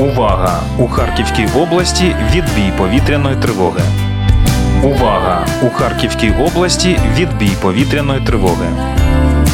Увага! У Харківській області відбій повітряної тривоги. Увага! У Харківській області відбій повітряної тривоги.